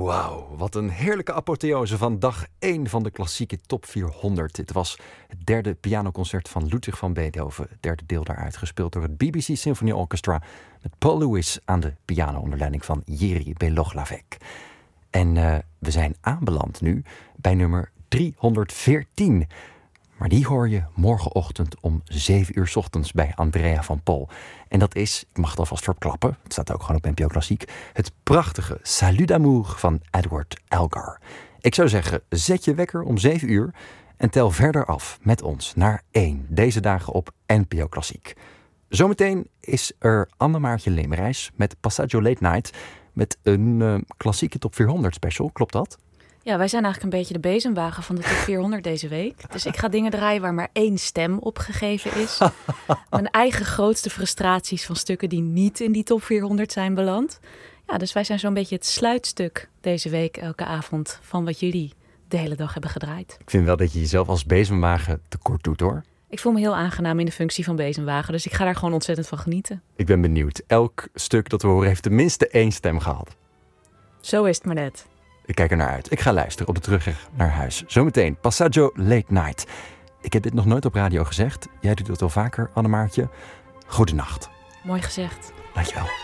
Wauw, wat een heerlijke apotheose van dag 1 van de klassieke top 400. Dit was het derde pianoconcert van Ludwig van Beethoven. Het derde deel daaruit, gespeeld door het BBC Symphony Orchestra met Paul Lewis aan de piano onder leiding van Jiří Belohlavek. En we zijn aanbeland nu bij nummer 314. Maar die hoor je morgenochtend om 7 uur 's ochtends bij Andrea van Pol. En dat is, ik mag het alvast verklappen, het staat ook gewoon op NPO Klassiek, het prachtige Salut d'amour van Edward Elgar. Ik zou zeggen, zet je wekker om 7 uur en tel verder af met ons naar 1 deze dagen op NPO Klassiek. Zometeen is er Annemaartje Leemreis met Passaggio Late Night met een klassieke top 400 special, klopt dat? Ja, wij zijn eigenlijk een beetje de bezemwagen van de top 400 deze week. Dus ik ga dingen draaien waar maar 1 stem op gegeven is. Mijn eigen grootste frustraties van stukken die niet in die top 400 zijn beland. Ja, dus wij zijn zo'n beetje het sluitstuk deze week elke avond van wat jullie de hele dag hebben gedraaid. Ik vind wel dat je jezelf als bezemwagen tekort doet, hoor. Ik voel me heel aangenaam in de functie van bezemwagen, dus ik ga daar gewoon ontzettend van genieten. Ik ben benieuwd. Elk stuk dat we horen heeft tenminste 1 stem gehad. Zo is het maar net. Ik kijk er naar uit. Ik ga luisteren op de terugweg naar huis. Zometeen Passaggio Late Night. Ik heb dit nog nooit op radio gezegd. Jij doet het wel vaker, Annemaartje. Goedenacht. Mooi gezegd. Dankjewel.